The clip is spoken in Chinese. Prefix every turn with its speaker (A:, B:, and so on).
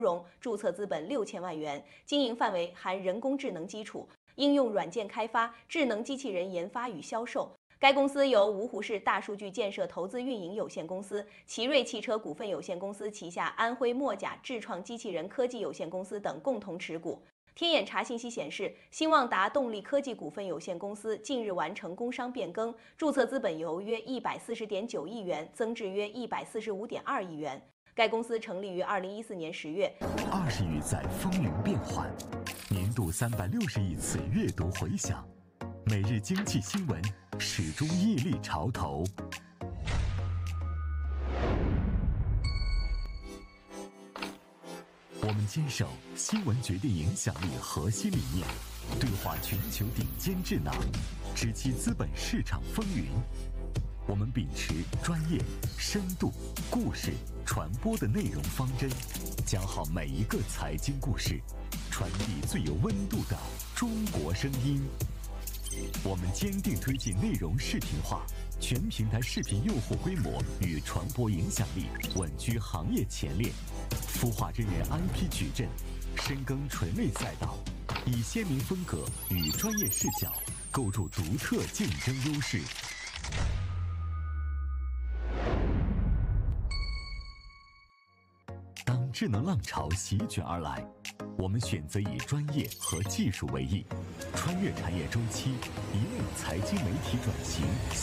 A: 融，注册资本6000万元，经营范围含人工智能基础、应用软件开发、智能机器人研发与销售。该公司由芜湖市大数据建设投资运营有限公司、奇瑞汽车股份有限公司旗下安徽墨甲智创机器人科技有限公司等共同持股。天眼查信息显示，兴旺达动力科技股份有限公司近日完成工商变更，注册资本由约140.9亿元增至约145.2亿元。该公司成立于2014年10月。
B: 20余载风云变幻，年度360亿次阅读回响，每日经济新闻始终屹立潮头。我们坚守新闻决定影响力核心理念，对话全球顶尖智囊，直击资本市场风云。我们秉持专业、深度、故事、传播的内容方针，讲好每一个财经故事，传递最有温度的中国声音。我们坚定推进内容视频化，全平台视频用户规模与传播影响力稳居行业前列，孵化真人 IP 矩阵，深耕垂类赛道，以鲜明风格与专业视角构筑独特竞争优势。当智能浪潮席卷而来，我们选择以专业和技术为翼，穿越产业周期，引领财经媒体转型。